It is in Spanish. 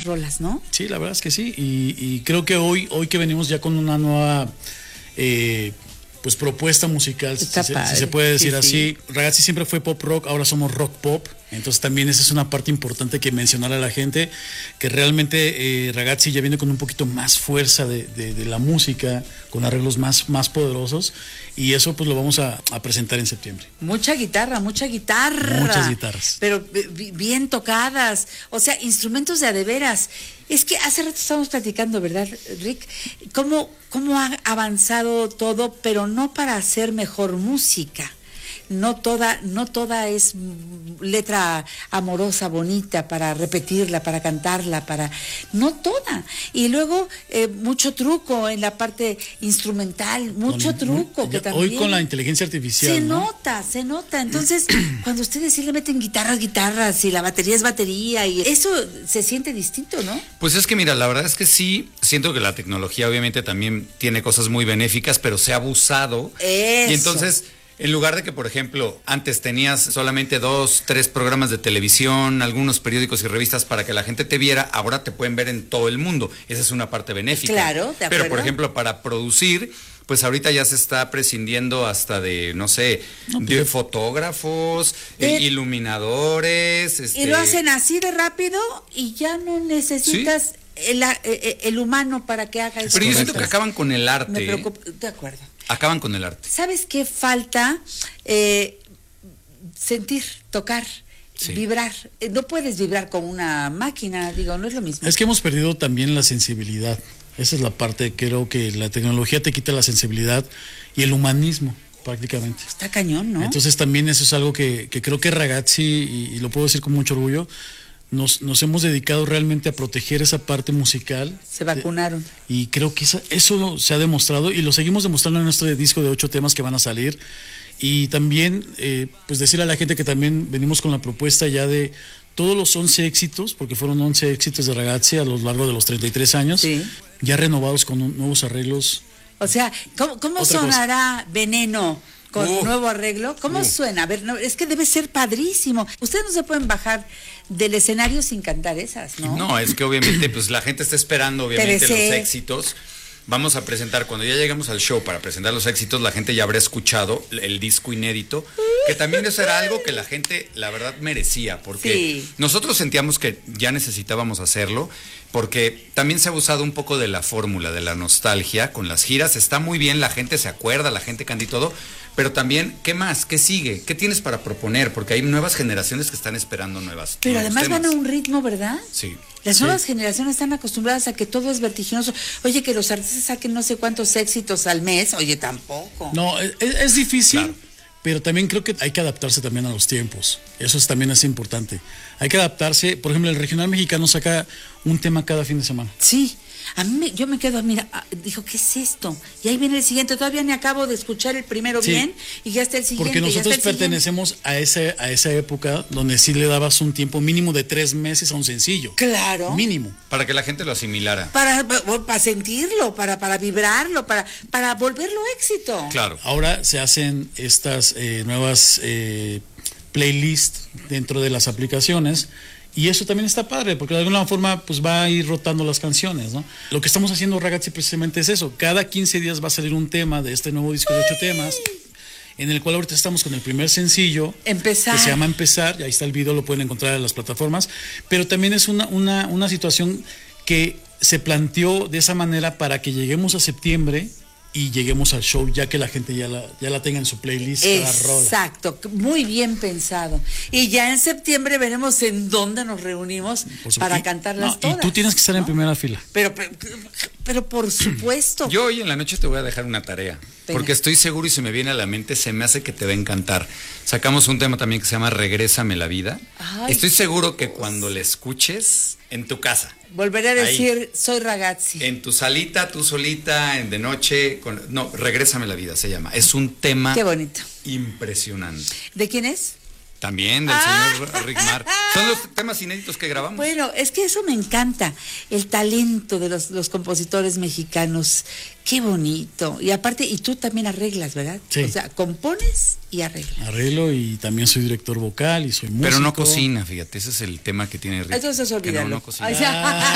rolas, ¿no? Sí, la verdad es que sí. Y creo que hoy que venimos ya con una nueva pues propuesta musical, si se puede decir así. Ragazzi siempre fue pop rock, ahora somos rock pop. Entonces también esa es una parte importante que mencionar a la gente, que realmente Ragazzi ya viene con un poquito más fuerza de la música, con arreglos más poderosos, y eso pues lo vamos a presentar en septiembre. Mucha guitarra. Muchas guitarras. Pero bien tocadas, o sea, instrumentos de a de veras. Es que hace rato estábamos platicando, ¿verdad, Rick? ¿Cómo ha avanzado todo, pero no para hacer mejor música? No toda es letra amorosa, bonita, para repetirla, para cantarla, no toda. Y luego mucho truco en la parte instrumental, que también. Hoy con la inteligencia artificial. Se nota. Entonces, cuando ustedes sí le meten guitarras, y la batería es batería, y eso se siente distinto, ¿no? Pues es que mira, la verdad es que sí, siento que la tecnología obviamente también tiene cosas muy benéficas, pero se ha abusado. Eso. Y entonces, en lugar de que, por ejemplo, antes tenías solamente 2, 3 programas de televisión, algunos periódicos y revistas para que la gente te viera, ahora te pueden ver en todo el mundo. Esa es una parte benéfica. Claro, de acuerdo. Pero, por ejemplo, para producir, pues ahorita ya se está prescindiendo hasta de, no sé, de fotógrafos, iluminadores. Y lo hacen así de rápido y ya no necesitas el humano para que haga eso. Pero yo siento que acaban con el arte. Me preocupa, de acuerdo. Acaban con el arte. ¿Sabes qué falta? Sentir, tocar, vibrar. No puedes vibrar con una máquina, no es lo mismo. Es que hemos perdido también la sensibilidad. Esa es la parte, creo que la tecnología te quita la sensibilidad y el humanismo, prácticamente. Está cañón, ¿no? Entonces también eso es algo que creo que Ragazzi, y lo puedo decir con mucho orgullo, nos hemos dedicado realmente a proteger esa parte musical. Se vacunaron. Y creo que eso se ha demostrado y lo seguimos demostrando en nuestro disco de 8 temas que van a salir. Y también, pues decirle a la gente que también venimos con la propuesta ya de todos los 11 éxitos, porque fueron 11 éxitos de Ragazzi a lo largo de los 33 años, ya renovados con nuevos arreglos. O sea, ¿cómo sonará Veneno? Con nuevo arreglo, ¿cómo suena? A ver, es que debe ser padrísimo. Ustedes no se pueden bajar del escenario sin cantar esas, ¿no? No, es que obviamente pues la gente está esperando obviamente los éxitos. Vamos a presentar, cuando ya llegamos al show para presentar los éxitos, la gente ya habrá escuchado el disco inédito, que también eso era algo que la gente, la verdad, merecía, porque nosotros sentíamos que ya necesitábamos hacerlo, porque también se ha abusado un poco de la fórmula, de la nostalgia, con las giras, está muy bien, la gente se acuerda, la gente canta y todo, pero también, ¿qué más? ¿Qué sigue? ¿Qué tienes para proponer? Porque hay nuevas generaciones que están esperando nuevos Pero además temas. van a un ritmo, ¿verdad? Sí. Las nuevas generaciones están acostumbradas a que todo es vertiginoso. Oye, que los artistas saquen no sé cuántos éxitos al mes, oye, tampoco. No, es difícil, pero también creo que hay que adaptarse también a los tiempos. Eso también es importante. Hay que adaptarse. Por ejemplo, el regional mexicano saca un tema cada fin de semana. Sí. Yo me quedo, mira, dijo, ¿qué es esto? Y ahí viene el siguiente, todavía ni acabo de escuchar el primero bien y ya está el siguiente. Porque nosotros pertenecemos a esa época donde sí le dabas un tiempo mínimo de 3 meses a un sencillo. Claro. Mínimo. Para que la gente lo asimilara. Para sentirlo, para vibrarlo, para volverlo éxito. Claro. Ahora se hacen estas nuevas playlists dentro de las aplicaciones. Y eso también está padre, porque de alguna forma pues va a ir rotando las canciones, ¿no? Lo que estamos haciendo, Ragazzi, precisamente es eso. Cada 15 días va a salir un tema de este nuevo disco de 8 temas, en el cual ahorita estamos con el primer sencillo. Empezar. Que se llama Empezar, y ahí está el video, lo pueden encontrar en las plataformas. Pero también es una situación que se planteó de esa manera para que lleguemos a septiembre y lleguemos al show, ya que la gente ya la tenga en su playlist. Exacto, muy bien pensado. Y ya en septiembre veremos en dónde nos reunimos para cantarlas todas. Y tú tienes que estar en primera fila. Pero por supuesto. Yo hoy en la noche te voy a dejar una tarea, porque estoy seguro y se me viene a la mente, se me hace que te va a encantar. Sacamos un tema también que se llama Regrésame la vida. Ay, estoy seguro que cuando le escuches en tu casa. Volveré a decir, soy Ragazzi. En tu salita, tú solita, de noche. Regrésame la vida se llama. Es un tema. Qué bonito. Impresionante. ¿De quién es? También del señor Rick Mar. Son los temas inéditos que grabamos. Bueno, es que eso me encanta, el talento de los compositores mexicanos. Qué bonito. Y aparte, y tú también arreglas, ¿verdad? Sí. O sea, compones y arreglas. Arreglo y también soy director vocal y soy músico. Pero no cocina, fíjate, ese es el tema que tiene Rick. Entonces olvídalo. No cocina.